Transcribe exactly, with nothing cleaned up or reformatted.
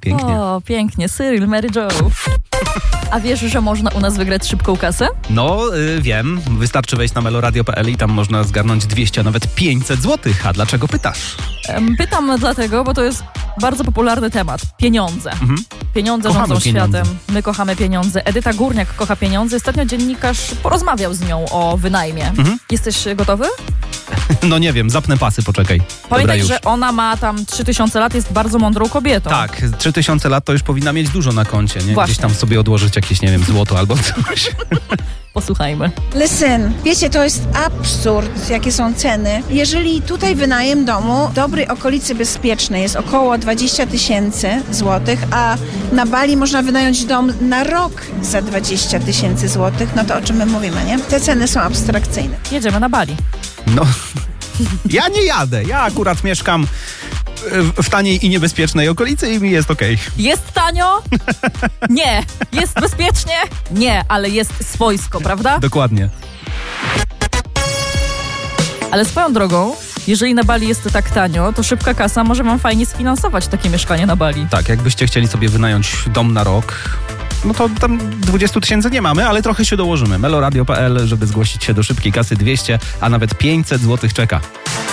pięknie. O, pięknie. Cyril, Mary Jo. A wiesz, że można u nas wygrać szybką kasę? No, y, wiem. Wystarczy wejść na meloradio kropka p l i tam można zgarnąć dwieście, a nawet pięćset złotych. A dlaczego pytasz? Em, Pytam dlatego, bo to jest bardzo popularny temat. Pieniądze. Mhm. Pieniądze Kochamy rządzą pieniądze. światem. My kochamy pieniądze. Edyta Górniak kocha pieniądze. Ostatnio dziennikarz porozmawiał z nią o wynajmie. Mhm. Jesteś gotowy? No nie wiem, zapnę pasy, poczekaj. Dobra, Pamiętaj, już. że ona ma tam trzy tysiące lat, jest bardzo mądrą kobietą. Tak, trzy tysiące lat to już powinna mieć dużo na koncie, nie? Właśnie. Gdzieś tam sobie odłożyć jakieś, nie wiem, złoto albo coś. Posłuchajmy. Listen, wiecie, to jest absurd, jakie są ceny. Jeżeli tutaj wynajem domu w dobrej okolicy bezpiecznej jest około dwadzieścia tysięcy złotych, a na Bali można wynająć dom na rok za dwadzieścia tysięcy złotych, no to o czym my mówimy, nie? Te ceny są abstrakcyjne. Jedziemy na Bali. No, ja nie jadę. Ja akurat mieszkam w, w taniej i niebezpiecznej okolicy i mi jest okej. Jest tanio? Nie. Jest bezpiecznie? Nie, ale jest swojsko, prawda? Dokładnie. Ale swoją drogą, jeżeli na Bali jest tak tanio, to szybka kasa może wam fajnie sfinansować takie mieszkanie na Bali. Tak, jakbyście chcieli sobie wynająć dom na rok, no to tam dwadzieścia tysięcy nie mamy, ale trochę się dołożymy. meloradio kropka p l, żeby zgłosić się do szybkiej kasy dwieście, a nawet pięćset złotych czeka.